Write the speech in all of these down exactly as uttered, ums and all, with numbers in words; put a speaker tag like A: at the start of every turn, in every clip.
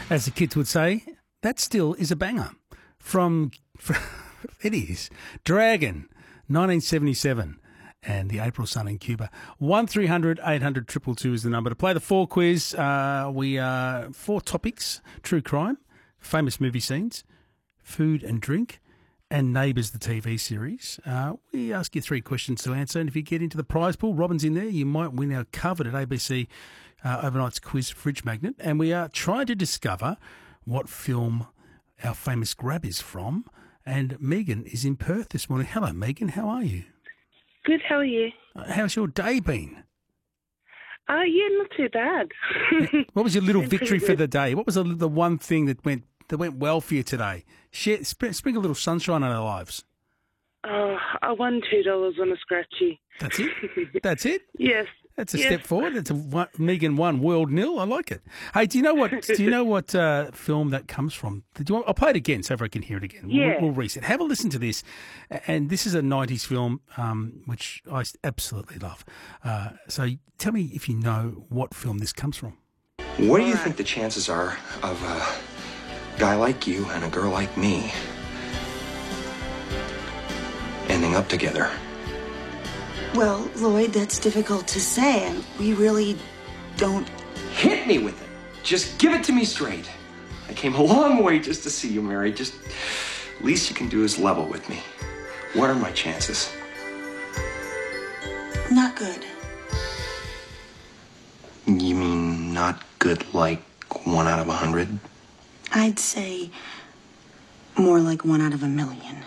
A: As the kids would say, that still is a banger. From, from it is Dragon, nineteen seventy-seven, and the April Sun in Cuba. One three hundred eight hundred two two two is the number to play the four quiz. Uh, we are four topics: true crime, famous movie scenes, food and drink, and Neighbours, the T V series. Uh, we ask you three questions to answer, and if you get into the prize pool, Robin's in there, you might win our coveted A B C uh, Overnight's Quiz Fridge Magnet. And we are trying to discover what film our famous grab is from. And Megan is in Perth this morning. Hello, Megan. How are you?
B: Good, how are you?
A: Uh, how's your day been?
B: Uh, yeah, not too bad.
A: What was your little victory for the day? What was the, the one thing that went that went well for you today? Share, sp- sprinkle a little sunshine on our lives.
B: Oh, I won two dollars on a scratchy.
A: That's it? That's it?
B: Yes.
A: That's a
B: yes.
A: step forward. It's a one, Megan one, world nil. I like it. Hey, do you know what? Do you know what uh, film that comes from? Do you want, I'll play it again so everyone can hear it again.
B: Yeah.
A: We'll, we'll reset. Have a listen to this. And this is a nineties film, um, which I absolutely love. Uh, so tell me if you know what film this comes from.
C: What do you think the chances are of a guy like you and a girl like me ending up together?
D: Well, Lloyd, that's difficult to say. We really don't...
C: Hit me with it. Just give it to me straight. I came a long way just to see you, Mary. Just least you can do is level with me. What are my chances?
D: Not good.
C: You mean not good like one out of a hundred?
D: I'd say more like one out of a million.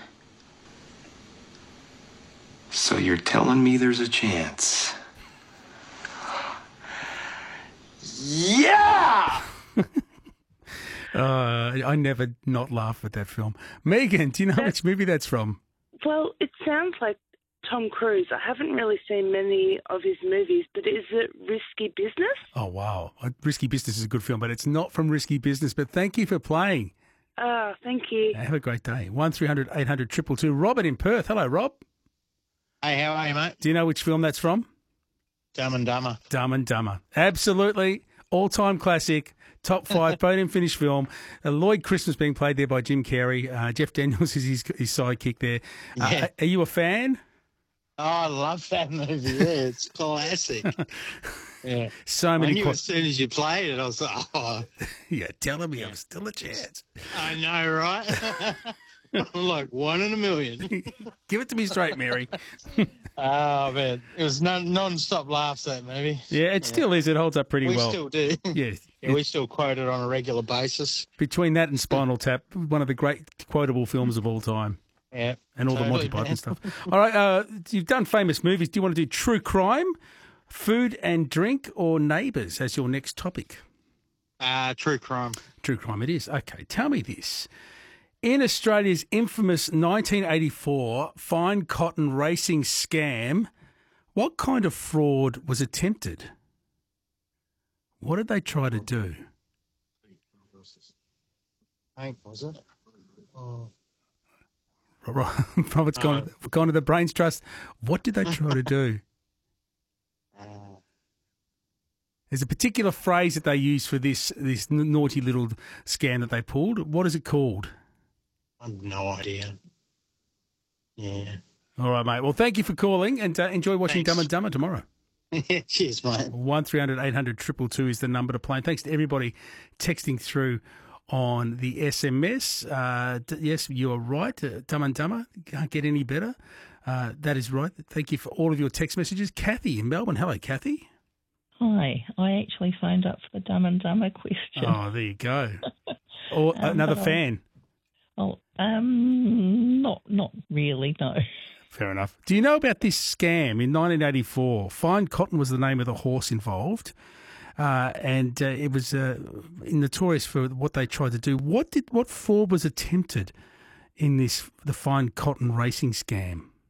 C: So you're telling me there's a chance? Yeah!
A: uh, I never not laugh at that film. Megan, do you know which movie that's from?
B: Well, it sounds like Tom Cruise. I haven't really seen many of his movies, but is it Risky Business?
A: Oh, wow. Risky Business is a good film, but it's not from Risky Business. But thank you for playing.
B: Ah, uh, thank you.
A: Have a great day. one three hundred eight hundred two two two. Robert in Perth. Hello, Rob.
E: Hey, how are you, mate?
A: Do you know which film that's from?
E: Dumb and Dumber.
A: Dumb and Dumber. Absolutely. All-time classic. Top five, podium finish film. Uh, Lloyd Christmas being played there by Jim Carrey. Uh, Jeff Daniels is his, his sidekick there. Uh,
E: Yeah.
A: Are you a fan?
E: Oh, I love that movie. Yeah, it's classic. Yeah.
A: So
E: I
A: many.
E: knew
A: Qu-
E: as soon as you played it, I was like, oh.
A: Yeah, telling me I'm still a chance.
E: I know, right? I'm like one in a million.
A: Give it to me straight, Mary.
E: Oh, man. It was non- non-stop laughs, that movie.
A: Yeah, it still is. It holds up pretty
E: We
A: well.
E: still do.
A: Yeah.
E: Yeah, we still quote it on a regular basis.
A: Between that and Spinal Tap, one of the great quotable films of all time.
E: Yeah.
A: And all
E: totally,
A: the Monty Python
E: man.
A: stuff. All right, uh, you've done famous movies. Do you want to do true crime, food and drink, or neighbours as your next topic?
E: Uh, true crime.
A: True crime it is. Okay, tell me this. In Australia's infamous nineteen eighty-four fine cotton racing scam, what kind of fraud was attempted? What did they try to do?
E: Hank, was it? Oh.
A: Robert's gone, uh, gone to the Brains Trust. What did they try to do?
E: Uh,
A: There's a particular phrase that they use for this this naughty little scam that they pulled. What is it called?
E: I have no idea. Yeah.
A: All right, mate. Well, thank you for calling, and uh, enjoy watching
E: Thanks.
A: Dumb and Dumber tomorrow.
E: Cheers, mate.
A: one three hundred eight hundred two two two is the number to play. And thanks to everybody texting through on the S M S. Uh, d- yes, you are right. Uh, Dumb and Dumber can't get any better. Uh, that is right. Thank you for all of your text messages. Kathy in Melbourne. Hello, Kathy.
F: Hi. I actually phoned up for the Dumb and Dumber question.
A: Oh, there you go. Or
F: Um,
A: another
F: but I-
A: fan.
F: Oh, um, not not really, no.
A: Fair enough. Do you know about this scam in nineteen eighty-four? Fine Cotton was the name of the horse involved, uh, and uh, it was uh, notorious for what they tried to do. What did what fraud was attempted in this the Fine Cotton racing scam?